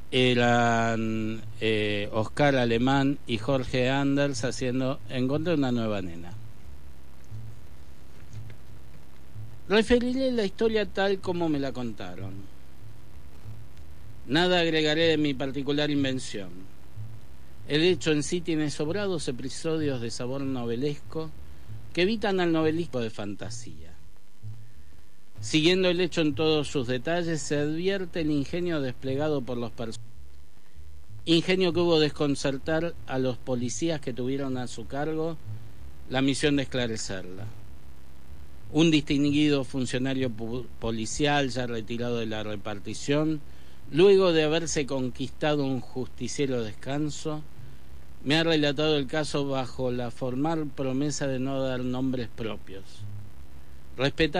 eran Oscar Alemán y Jorge Anders haciendo Encontré una nueva nena. Referiré la historia tal como me la contaron. Nada agregaré de mi particular invención. El hecho en sí tiene sobrados episodios de sabor novelesco que evitan al novelismo de fantasía. Siguiendo el hecho en todos sus detalles, se advierte el ingenio desplegado por los personajes. Ingenio que hubo desconcertar a los policías que tuvieron a su cargo la misión de esclarecerla. Un distinguido funcionario policial ya retirado de la repartición, luego de haberse conquistado un justiciero descanso, me ha relatado el caso bajo la formal promesa de no dar nombres propios. Respetar